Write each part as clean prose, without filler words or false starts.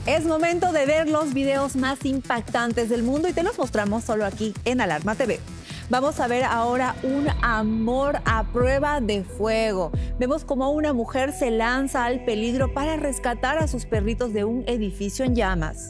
Es momento de ver los videos más impactantes del mundo y te los mostramos solo aquí en Alarma TV. Vamos a ver ahora un amor a prueba de fuego. Vemos cómo una mujer se lanza al peligro para rescatar a sus perritos de un edificio en llamas.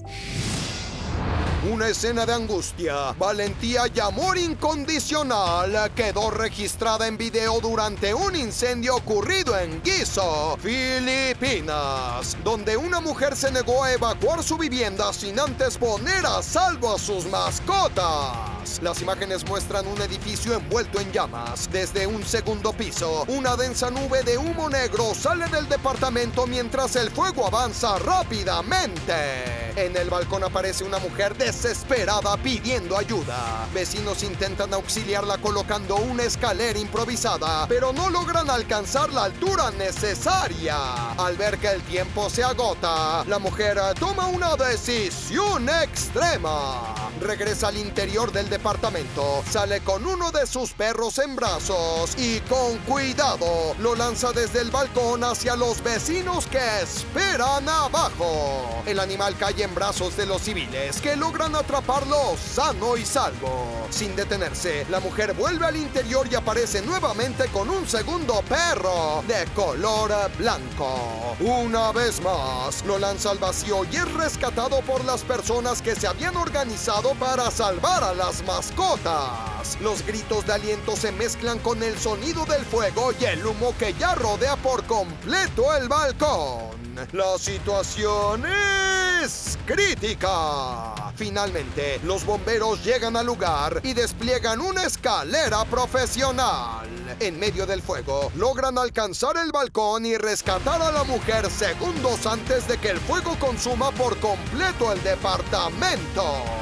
Una escena de angustia, valentía y amor incondicional quedó registrada en video durante un incendio ocurrido en Gizo, Filipinas, donde una mujer se negó a evacuar su vivienda sin antes poner a salvo a sus mascotas. Las imágenes muestran un edificio envuelto en llamas. Desde un segundo piso, una densa nube de humo negro sale del departamento mientras el fuego avanza rápidamente. En el balcón aparece una mujer desesperada pidiendo ayuda. Vecinos intentan auxiliarla colocando una escalera improvisada, pero no logran alcanzar la altura necesaria. Al ver que el tiempo se agota, la mujer toma una decisión extrema. Regresa al interior del departamento, sale con uno de sus perros en brazos y con cuidado lo lanza desde el balcón hacia los vecinos que esperan abajo. El animal cae en brazos de los civiles, que logran atraparlo sano y salvo. Sin detenerse, la mujer vuelve al interior y aparece nuevamente con un segundo perro de color blanco. Una vez más, lo lanza al vacío y es rescatado por las personas que se habían organizado para salvar a las mascotas. Los gritos de aliento se mezclan con el sonido del fuego y el humo que ya rodea por completo el balcón. La situación es crítica. Finalmente, los bomberos llegan al lugar y despliegan una escalera profesional. En medio del fuego, logran alcanzar el balcón y rescatar a la mujer segundos antes de que el fuego consuma por completo el departamento.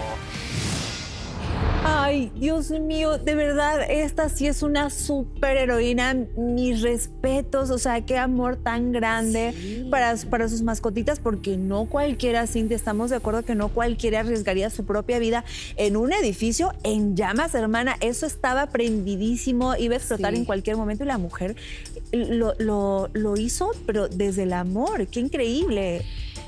Ay, Dios mío, de verdad, esta sí es una superheroína. Mis respetos, o sea, qué amor tan grande para sus mascotitas, porque no cualquiera, Cintia, estamos de acuerdo que no cualquiera arriesgaría su propia vida en un edificio en llamas, hermana. Eso estaba prendidísimo, iba a explotar en cualquier momento y la mujer lo hizo, pero desde el amor. ¡Qué increíble!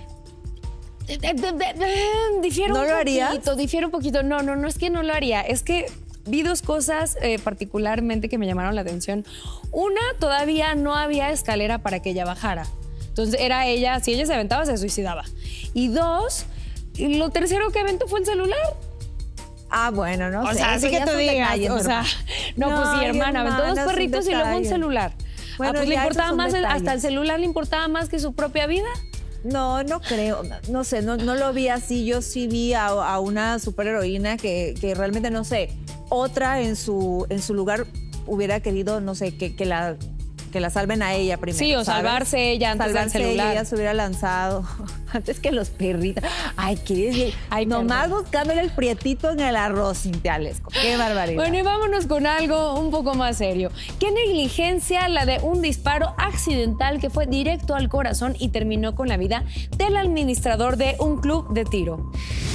Difiero ¿No un lo harías? poquito, difiero un poquito. No es que no lo haría, es que vi dos cosas particularmente que me llamaron la atención. Una, todavía no había escalera para que ella bajara. Entonces era ella, si ella se aventaba, se suicidaba. Y dos, lo tercero que aventó fue el celular. Ah, bueno, no sé. O sea, así que tú digas, o sea, no, pues sí, hermana, aventó dos perritos y luego un celular. Bueno, pues le ya importaba esos son más, detalles. hasta el celular le importaba más que su propia vida. No, no creo, no sé, no lo vi así. Yo sí vi a una superheroína que realmente, no sé, otra en su lugar hubiera querido, no sé, que la salven a ella primero. Sí, o ¿sabes? Salvarse ella antes del celular. Ella se hubiera lanzado antes que los perritos. Ay, qué nomás buscándole el prietito en el arroz, Cintia Lesco. Qué barbaridad. Bueno, y vámonos con algo un poco más serio. Qué negligencia la de un disparo accidental que fue directo al corazón y terminó con la vida del administrador de un club de tiro.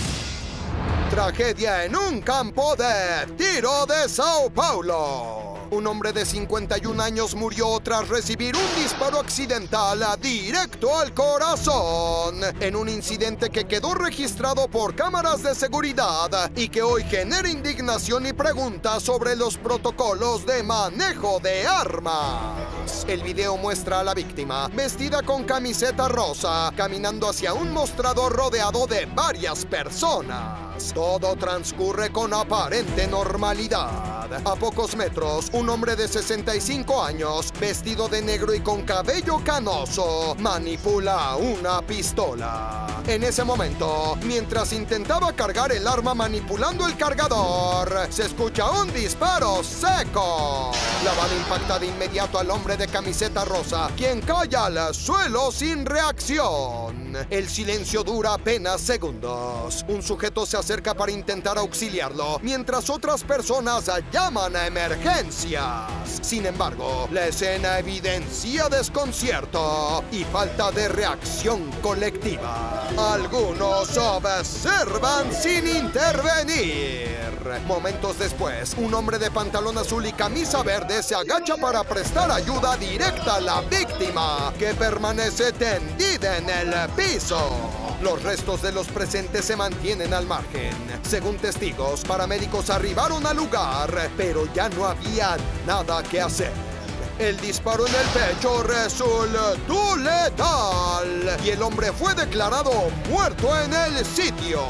Tragedia en un campo de tiro de Sao Paulo. Un hombre de 51 años murió tras recibir un disparo accidental directo al corazón en un incidente que quedó registrado por cámaras de seguridad y que hoy genera indignación y preguntas sobre los protocolos de manejo de armas. El video muestra a la víctima vestida con camiseta rosa, caminando hacia un mostrador rodeado de varias personas. Todo transcurre con aparente normalidad. A pocos metros, un hombre de 65 años, vestido de negro y con cabello canoso, manipula una pistola. En ese momento, mientras intentaba cargar el arma manipulando el cargador, se escucha un disparo seco. La bala impacta de inmediato al hombre de camiseta rosa, quien cae al suelo sin reacción. El silencio dura apenas segundos. Un sujeto se acerca para intentar auxiliarlo, mientras otras personas llaman a emergencias. Sin embargo, la escena evidencia desconcierto y falta de reacción colectiva. Algunos observan sin intervenir. Momentos después, un hombre de pantalón azul y camisa verde se agacha para prestar ayuda directa a la víctima, que permanece tendida en el piso. Los restos de los presentes se mantienen al margen. Según testigos, paramédicos arribaron al lugar, pero ya no había nada que hacer. El disparo en el pecho resultó letal y el hombre fue declarado muerto en el sitio.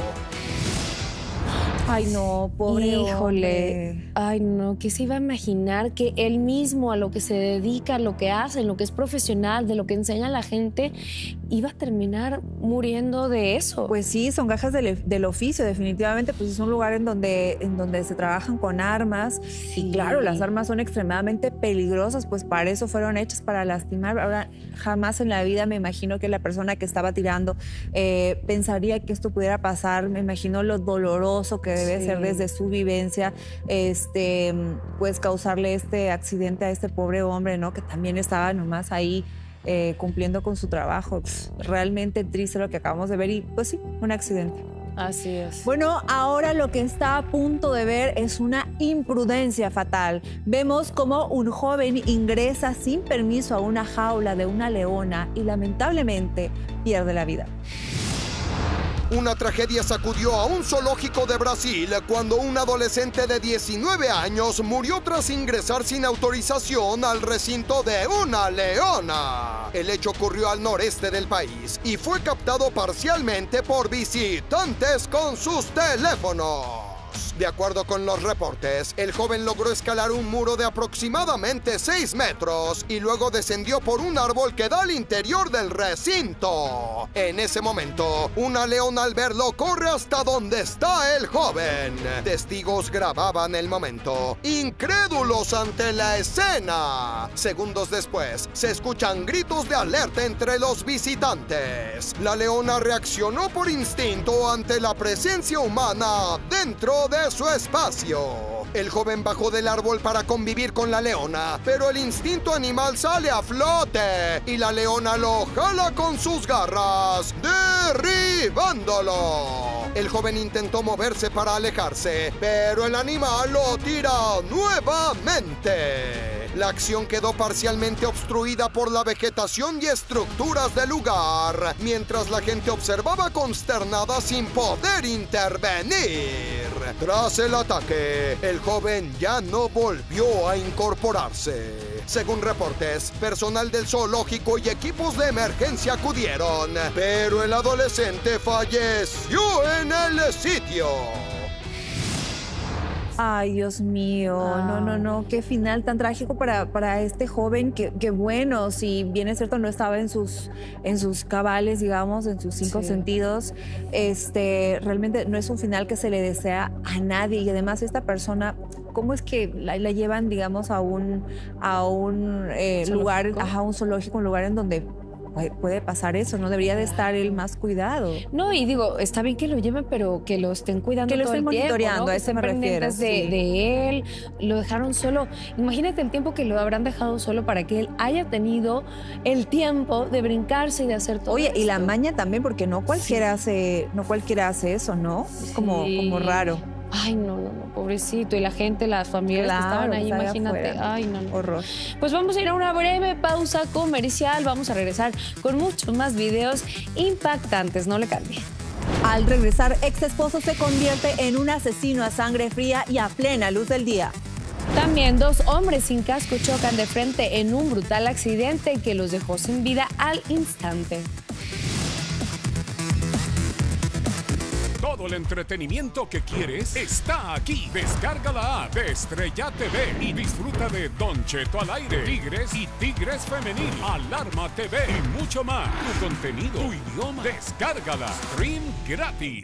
Ay, no, pobre Híjole, hombre. ay no, ¿qué se iba a imaginar que él mismo a lo que se dedica, a lo que hace, en lo que es profesional, de lo que enseña a la gente, iba a terminar muriendo de eso? Pues sí, son gajas del oficio, definitivamente, pues es un lugar en donde se trabajan con armas. Sí. Y claro, las armas son extremadamente peligrosas, pues para eso fueron hechas, para lastimar. Ahora, jamás en la vida me imagino que la persona que estaba tirando pensaría que esto pudiera pasar. Me imagino lo doloroso que debe ser desde su vivencia, pues causarle este accidente a este pobre hombre, ¿no? Que también estaba nomás ahí cumpliendo con su trabajo. Realmente triste lo que acabamos de ver y pues sí, un accidente. Así es. Bueno, ahora lo que está a punto de ver es una imprudencia fatal. Vemos cómo un joven ingresa sin permiso a una jaula de una leona y lamentablemente pierde la vida. Una tragedia sacudió a un zoológico de Brasil cuando un adolescente de 19 años murió tras ingresar sin autorización al recinto de una leona. El hecho ocurrió al noreste del país y fue captado parcialmente por visitantes con sus teléfonos. De acuerdo con los reportes, el joven logró escalar un muro de aproximadamente 6 metros y luego descendió por un árbol que da al interior del recinto. En ese momento, una leona al verlo corre hasta donde está el joven. Testigos grababan el momento, incrédulos ante la escena. Segundos después, se escuchan gritos de alerta entre los visitantes. La leona reaccionó por instinto ante la presencia humana dentro de su espacio. El joven bajó del árbol para convivir con la leona, pero el instinto animal sale a flote y la leona lo jala con sus garras, derribándolo. El joven intentó moverse para alejarse, pero el animal lo tira nuevamente. La acción quedó parcialmente obstruida por la vegetación y estructuras del lugar, mientras la gente observaba consternada sin poder intervenir. Tras el ataque, el joven ya no volvió a incorporarse. Según reportes, personal del zoológico y equipos de emergencia acudieron, pero el adolescente falleció en el sitio. Ay, Dios mío, no, qué final tan trágico para este joven que bueno, si bien es cierto no estaba en sus cabales, digamos, en sus 5 sentidos, realmente no es un final que se le desea a nadie y además esta persona, ¿cómo es que la llevan, digamos, a un lugar, a un zoológico, un lugar en donde puede pasar eso? No debería de estar él más cuidado. No, y digo, está bien que lo lleven, pero que lo estén cuidando que lo todo estén el tiempo, monitoreando, ¿no? a eso me refiero. De él, lo dejaron solo. Imagínate el tiempo que lo habrán dejado solo para que él haya tenido el tiempo de brincarse y de hacer todo. Oye, esto. y la maña también, porque no cualquiera hace eso, ¿no? Es como raro. Ay, no, pobrecito. Y la gente, las familias que estaban ahí, imagínate. Ay, no. Horror. Pues vamos a ir a una breve pausa comercial. Vamos a regresar con muchos más videos impactantes. No le cambie. Al regresar, ex esposo se convierte en un asesino a sangre fría y a plena luz del día. También 2 hombres sin casco chocan de frente en un brutal accidente que los dejó sin vida al instante. Todo el entretenimiento que quieres está aquí. Descarga la app de Estrella TV y disfruta de Don Cheto al aire, Tigres y Tigres Femenil, Alarma TV y mucho más. Tu contenido, tu idioma. Descárgala. Stream gratis.